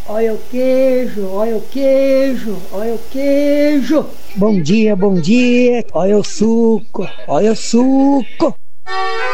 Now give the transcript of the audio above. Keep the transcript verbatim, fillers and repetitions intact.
Olha o queijo, olha o queijo, olha o queijo. Bom dia, bom dia. Olha o suco, olha o suco.